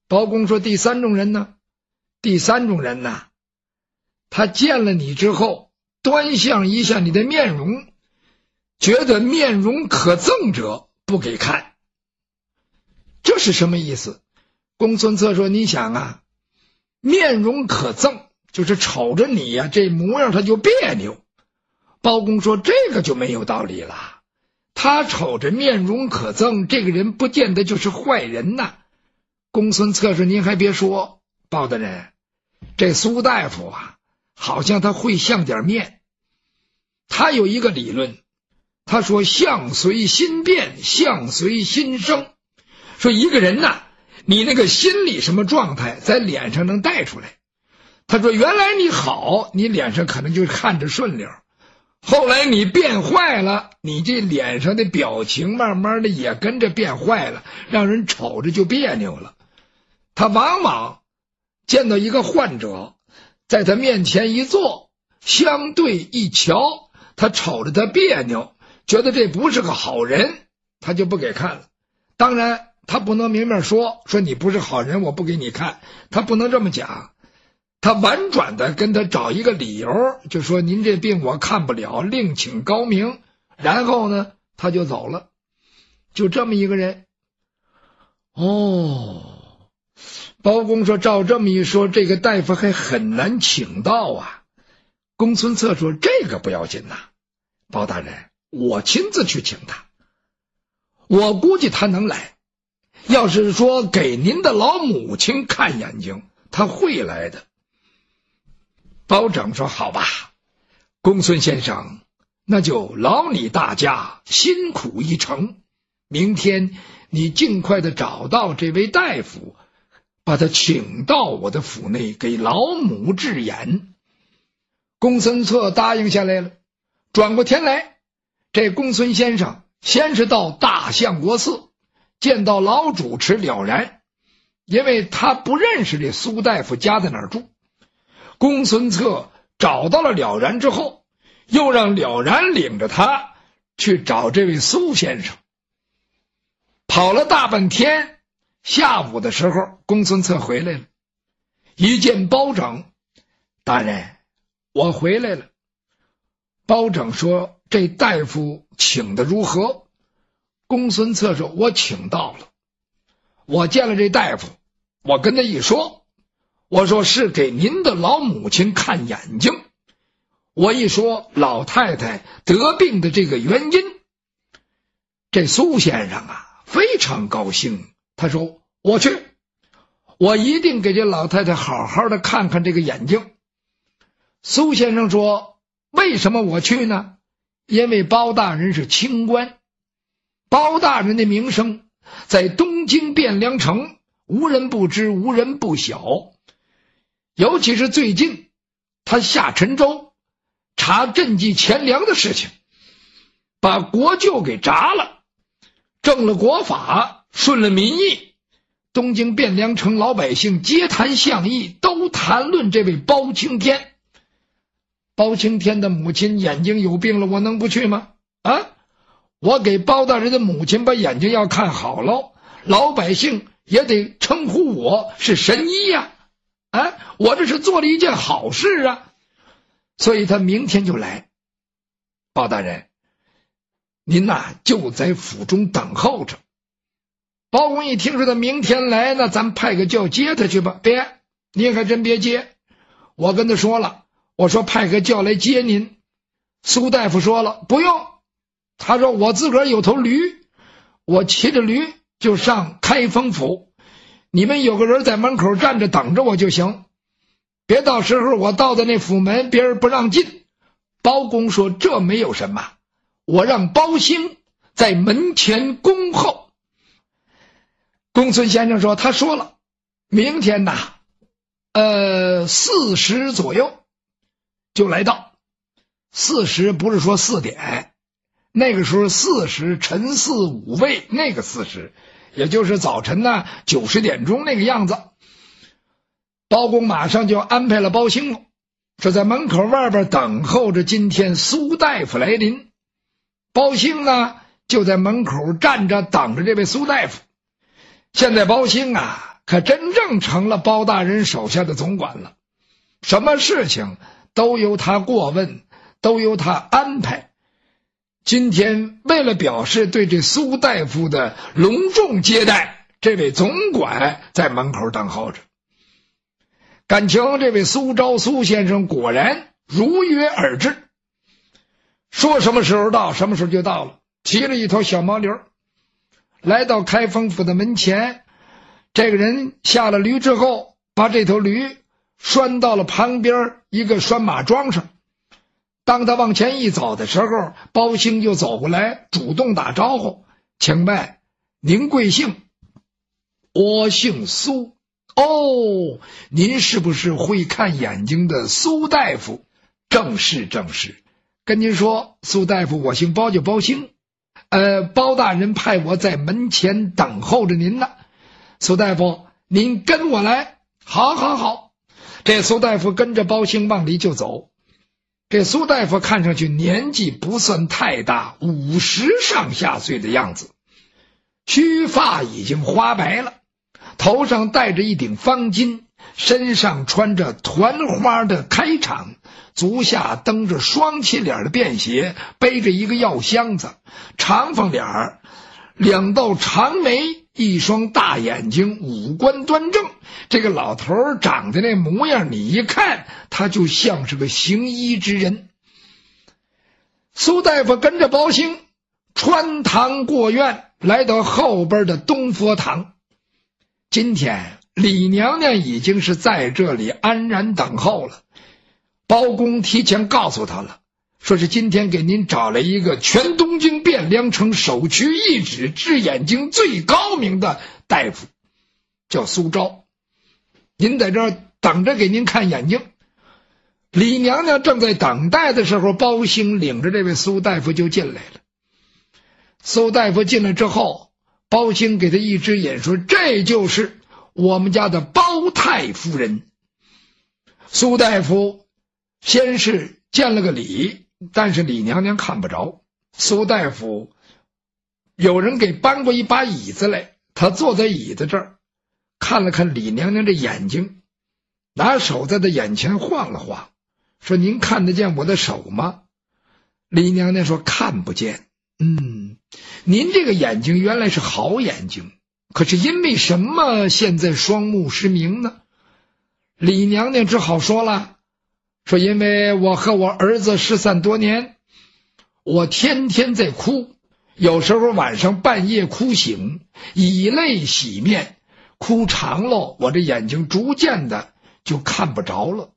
包公说第三种人呢？第三种人呢，他见了你之后，端详一下你的面容，觉得面容可憎者不给看。这是什么意思？公孙策说，你想啊，面容可憎就是瞅着你呀，这模样他就别扭。包公说这个就没有道理了，他瞅着面容可憎，这个人不见得就是坏人呐。公孙策说，您还别说，包大人，这苏大夫啊，好像他会相点面。他有一个理论，他说相随心变，相随心生。说一个人呐，你那个心理什么状态在脸上能带出来。他说原来你好，你脸上可能就看着顺溜，后来你变坏了，你这脸上的表情慢慢的也跟着变坏了，让人瞅着就别扭了。他往往见到一个患者，在他面前一坐，相对一瞧，他瞅着他别扭，觉得这不是个好人，他就不给看了。当然他不能明面说你不是好人我不给你看，他不能这么讲，他婉转的跟他找一个理由，就说您这病我看不了，另请高明，然后呢他就走了。就这么一个人。包公说照这么一说，这个大夫还很难请到啊。公孙策说这个不要紧呐，包大人，我亲自去请他，我估计他能来。要是说给您的老母亲看眼睛，他会来的。包拯说好吧，公孙先生，那就劳你大驾，辛苦一程，明天你尽快的找到这位大夫，把他请到我的府内给老母治眼。公孙策答应下来了。转过天来，这公孙先生先是到大相国寺见到老主持了然，因为他不认识这苏大夫家在哪儿住。公孙策找到了了然之后，又让了然领着他去找这位苏先生。跑了大半天，下午的时候公孙策回来了，一见包拯，大人，我回来了。包拯说这大夫请的如何？公孙策说我请到了，我见了这大夫，我跟他一说，我说是给您的老母亲看眼睛，我一说老太太得病的这个原因，这苏先生啊非常高兴，他说我去，我一定给这老太太好好的看看这个眼睛。苏先生说为什么我去呢？因为包大人是清官，包大人的名声在东京汴梁城无人不知，无人不晓。尤其是最近他下陈州查赈济钱粮的事情，把国舅给铡了，正了国法，顺了民意，东京汴梁城老百姓皆谈相议，都谈论这位包青天。包青天的母亲眼睛有病了，我能不去吗？我给包大人的母亲把眼睛要看好了，老百姓也得称呼我是神医呀！我这是做了一件好事啊，所以他明天就来。包大人，您就在府中等候着。包公一听说他明天来，那咱派个轿接他去吧。别，您还真别接，我跟他说了，我说派个轿来接您。苏大夫说了不用，他说我自个儿有头驴，我骑着驴就上开封府，你们有个人在门口站着等着我就行，别到时候我到的那府门别人不让进。包公说这没有什么，我让包兴在门前恭候。公孙先生说他说了，明天4时左右就来到。4时不是说4点，那个时候4时晨4午未，那个4时也就是早晨9、10点钟那个样子。包公马上就安排了包兴了，说在门口外边等候着今天苏大夫来临。包兴就在门口站着等着这位苏大夫。现在包兴可真正成了包大人手下的总管了，什么事情都由他过问，都由他安排。今天为了表示对这苏大夫的隆重接待，这位总管在门口等候着。感情这位苏昭苏先生果然如约而至，说什么时候到什么时候就到了，骑了一头小毛驴来到开封府的门前。这个人下了驴之后，把这头驴拴到了旁边一个拴马桩上。当他往前一走的时候，包兴就走过来主动打招呼，请问您贵姓？我姓苏。哦，您是不是会看眼睛的苏大夫？正是正是。跟您说，苏大夫，我姓包，叫包兴。包大人派我在门前等候着您呢。苏大夫，您跟我来。好好好。这苏大夫跟着包兴往里就走。这苏大夫看上去年纪不算太大，50上下岁的样子，须发已经花白了，头上戴着一顶方巾，身上穿着团花的开场，足下蹬着双气脸的便鞋，背着一个药箱子，长方脸儿，2道长眉，一双大眼睛，五官端正。这个老头长得那模样，你一看他就像是个行医之人。苏大夫跟着包兴穿堂过院，来到后边的东佛堂。今天李娘娘已经是在这里安然等候了，包公提前告诉他了，说是今天给您找了一个全东京汴梁城首屈一指治眼睛最高明的大夫，叫苏昭，您在这儿等着给您看眼睛。李娘娘正在等待的时候，包兴领着这位苏大夫就进来了。苏大夫进来之后，包兴给他一只眼说，这就是我们家的包太夫人。苏大夫先是见了个礼，但是李娘娘看不着。苏大夫有人给搬过一把椅子来，他坐在椅子这儿，看了看李娘娘的眼睛，拿手在他眼前晃了晃，说您看得见我的手吗？李娘娘说看不见。您这个眼睛原来是好眼睛，可是因为什么现在双目失明呢？李娘娘只好说了，说因为我和我儿子失散多年，我天天在哭，有时候晚上半夜哭醒，以泪洗面，哭长了，我这眼睛逐渐的就看不着了。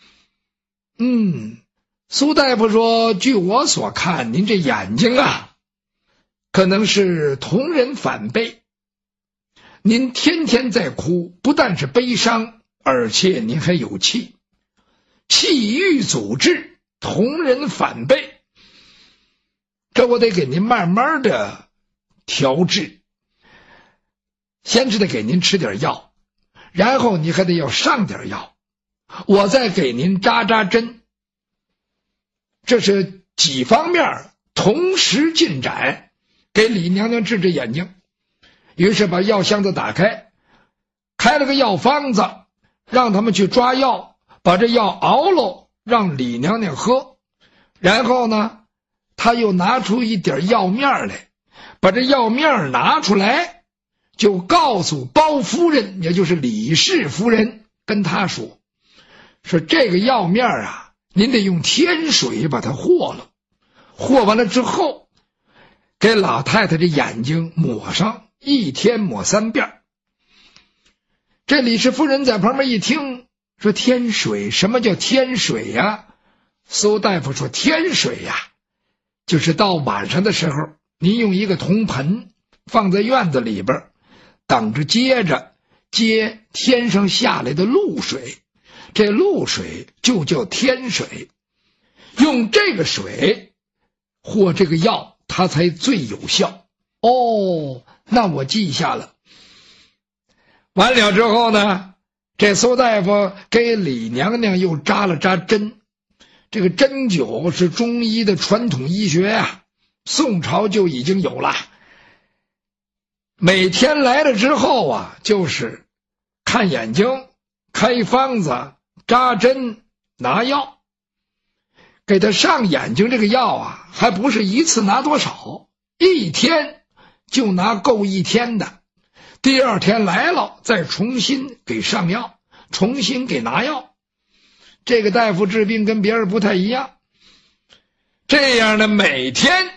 苏大夫说，据我所看，您这眼睛啊，可能是同人反背。您天天在哭，不但是悲伤，而且您还有气，气郁阻滞，同人反背。这我得给您慢慢的调治，先是得给您吃点药，然后你还得要上点药，我再给您扎扎针。这是几方面同时进展，给李娘娘治眼睛。于是把药箱子打开，开了个药方子，让他们去抓药，把这药熬了，让李娘娘喝。然后呢，他又拿出一点药面来，把这药面拿出来，就告诉包夫人，也就是李氏夫人，跟他说这个药面啊，您得用天水把它和了，和完了之后给老太太这眼睛抹上，一天抹3遍。这李氏夫人在旁边一听，说天水，什么叫天水呀？苏大夫说天水呀，就是到晚上的时候，您用一个铜盆放在院子里边，等着接天上下来的露水，这露水就叫天水，用这个水或这个药，它才最有效。那我记下了。完了之后呢，这苏大夫给李娘娘又扎了扎针。这个针灸是中医的传统医学啊，宋朝就已经有了。每天来了之后啊，就是看眼睛、开方子、扎针、拿药。给他上眼睛这个药啊，还不是一次拿多少，一天就拿够一天的。第二天来了，再重新给上药，重新给拿药。这个大夫治病跟别人不太一样。这样的每天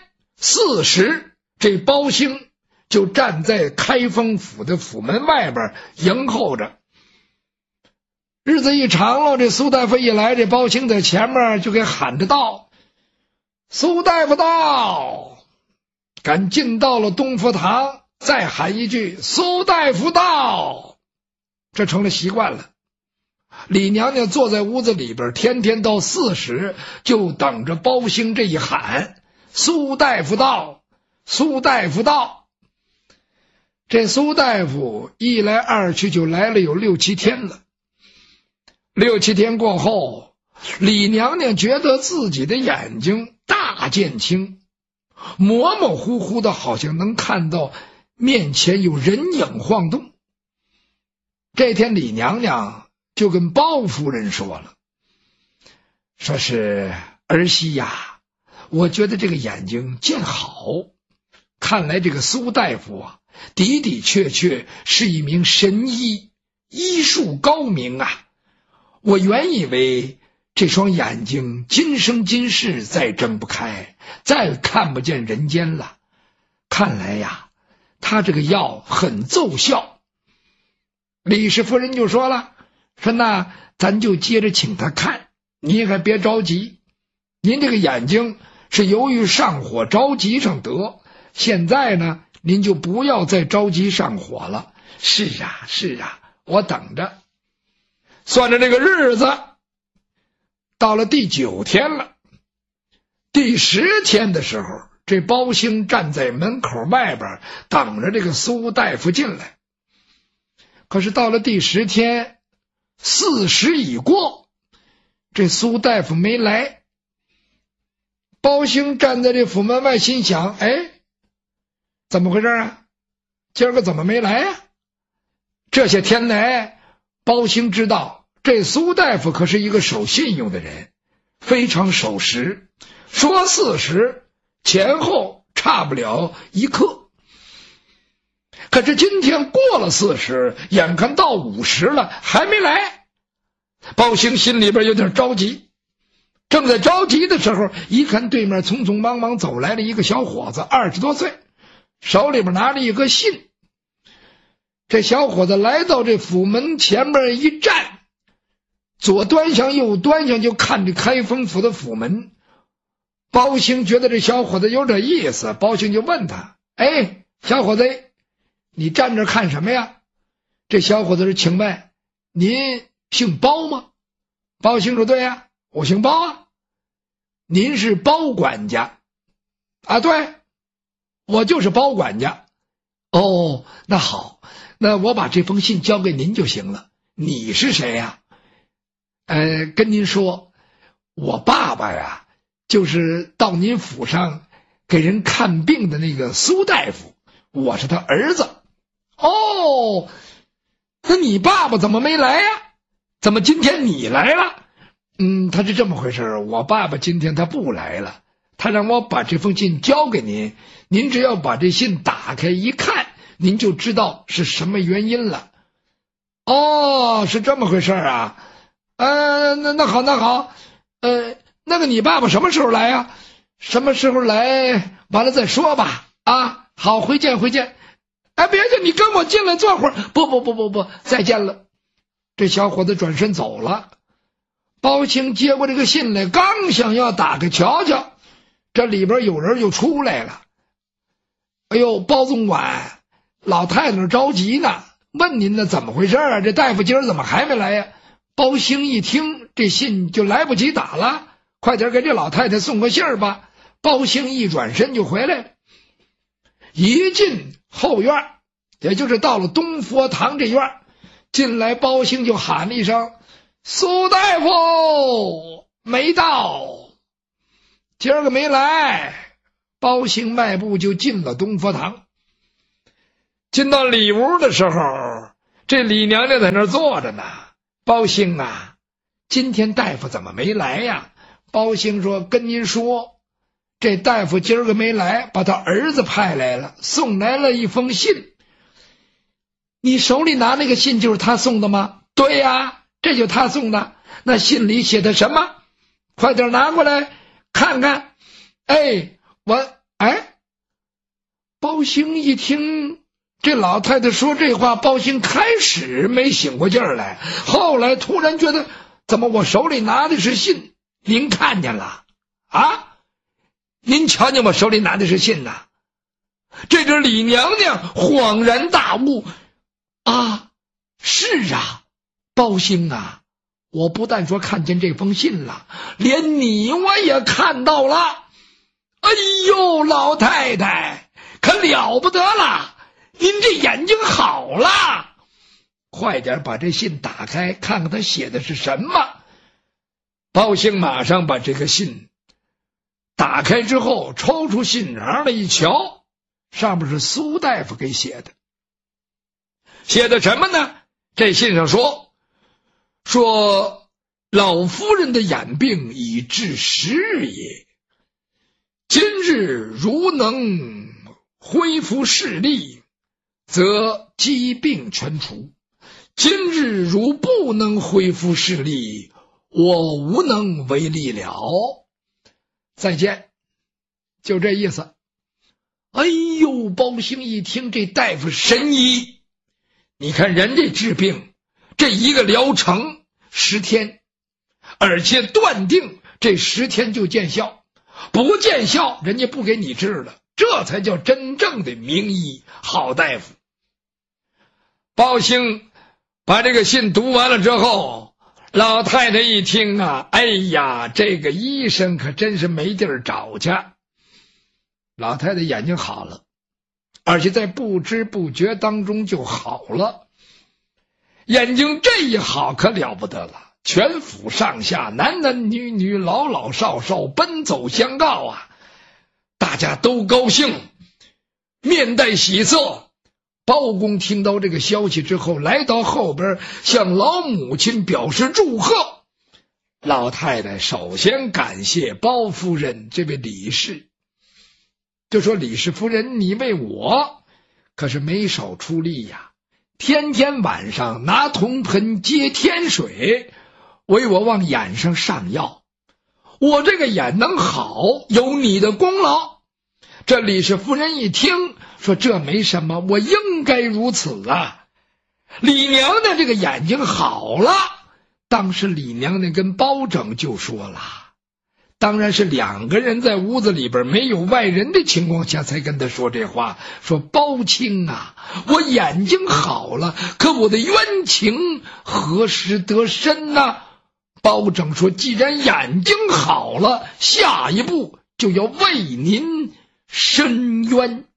4时，这包兴就站在开封府的府门外边迎候着。日子一长了，这苏大夫一来，这包兴在前面就给喊着道：苏大夫到！赶进到了东福堂，再喊一句苏大夫到，这成了习惯了。李娘娘坐在屋子里边，天天到4时就等着包兴这一喊苏大夫到，苏大夫到。这苏大夫一来二去就来了有6、7天了。6、7天过后，李娘娘觉得自己的眼睛大见清，模模糊糊的，好像能看到面前有人影晃动。这天李娘娘就跟包夫人说了，说是儿媳呀，我觉得这个眼睛见好，看来这个苏大夫啊，的的确确是一名神医，医术高明啊。我原以为这双眼睛今生今世再睁不开，再看不见人间了，看来呀，他这个药很奏效。李氏夫人就说了，说那咱就接着请他看，您还别着急，您这个眼睛是由于上火着急上得，现在呢您就不要再着急上火了。是啊是啊，我等着。算着这个日子，到了第9天了。第10天的时候，这包兴站在门口外边等着这个苏大夫进来。可是到了第10天，4时已过，这苏大夫没来。包兴站在这府门外心想，哎，怎么回事啊？今儿个怎么没来呀？这些天来，包兴知道这苏大夫可是一个守信用的人，非常守时，说4时前后差不了1刻。可是今天过了4时，眼看到5时了，还没来。包兴心里边有点着急，正在着急的时候，一看对面匆匆忙忙走来了一个小伙子，20多岁，手里边拿着一个信。这小伙子来到这府门前面一站，左端详右端详，就看着开封府的府门。包兴觉得这小伙子有点意思，包兴就问他，哎，小伙子，你站这看什么呀？这小伙子说，请问您姓包吗？包兴说，对呀，我姓包啊。您是包管家啊？对，我就是包管家。哦，那好，那我把这封信交给您就行了。你是谁呀？跟您说，我爸爸呀，就是到您府上给人看病的那个苏大夫，我是他儿子。哦，那你爸爸怎么没来呀？怎么今天你来了？他是这么回事，我爸爸今天他不来了，他让我把这封信交给您，您只要把这信打开一看，您就知道是什么原因了。哦，是这么回事啊。那好，那个你爸爸什么时候来呀？什么时候来完了再说吧。啊，好，回见。哎，别介，你跟我进来坐会儿。不，再见了。这小伙子转身走了。包兴接过这个信来，刚想要打开瞧瞧，这里边有人就出来了。哎呦，包总管，老太太着急呢，问您呢怎么回事啊？这大夫今儿怎么还没来呀？包兴一听这信就来不及打了，快点给这老太太送个信儿吧。包兴一转身就回来了。一进后院，也就是到了东佛堂这院，进来包兴就喊了一声，苏大夫没到。今儿个没来。包兴迈步就进了东佛堂。进到里屋的时候， 这李娘娘在那儿坐着呢。包兴啊，今天大夫怎么没来呀？包兴说，跟您说，这大夫今儿个没来，把他儿子派来了，送来了一封信。你手里拿那个信就是他送的吗？对呀，这就他送的。那信里写的什么？快点拿过来看看。包兴一听这老太太说这话，包兴开始没醒过劲儿来，后来突然觉得，怎么我手里拿的是信？您看见了啊？您瞧见我手里拿的是信呐？这是李娘娘恍然大悟啊！是啊，包兴啊，我不但说看见这封信了，连你我也看到了。哎呦，老太太可了不得了，您这眼睛好了，快点把这信打开看看他写的是什么。包兴马上把这个信打开之后，抽出信囊来一瞧，上面是苏大夫给写的。写的什么呢？这信上说老夫人的眼病已至10日也，今日如能恢复视力，则疾病全除；今日如不能恢复视力，我无能为力了。再见，就这意思。哎呦，包兴一听这大夫神医，你看人这治病，这一个疗程10天，而且断定这10天就见效，不见效人家不给你治了，这才叫真正的名医好大夫。包兴把这个信读完了之后，老太太一听啊，哎呀，这个医生可真是没地儿找去。老太太眼睛好了，而且在不知不觉当中就好了。眼睛这一好可了不得了，全府上下男男女女老老少少奔走相告啊，大家都高兴，面带喜色。包公听到这个消息之后，来到后边向老母亲表示祝贺。老太太首先感谢包夫人这位李氏，就说李氏夫人，你为我可是没少出力呀，天天晚上拿铜盆接天水，为我往眼上上药，我这个眼能好，有你的功劳。这李氏夫人一听说，这没什么，我应该如此啊。李娘娘这个眼睛好了，当时李娘娘跟包拯就说了，当然是2个人在屋子里边没有外人的情况下才跟他说这话，说包青啊，我眼睛好了，可我的冤情何时得伸呢？包拯说，既然眼睛好了，下一步就要为您伸冤。